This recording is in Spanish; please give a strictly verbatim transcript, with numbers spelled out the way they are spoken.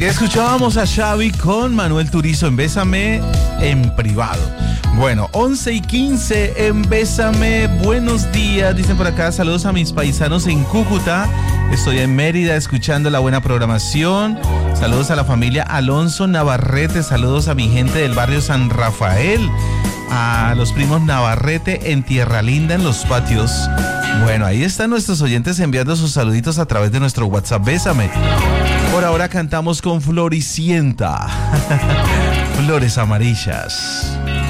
Y escuchábamos a Xavi con Manuel Turizo en Bésame en privado. Bueno, once y quince en Bésame. Buenos días, dicen por acá. Saludos a mis paisanos en Cúcuta. Estoy en Mérida escuchando la buena programación. Saludos a la familia Alonso Navarrete. Saludos a mi gente del barrio San Rafael. A los primos Navarrete en Tierra Linda, en Los Patios. Bueno, ahí están nuestros oyentes enviando sus saluditos a través de nuestro WhatsApp. Bésame. Por ahora cantamos con Floricienta. Flores amarillas.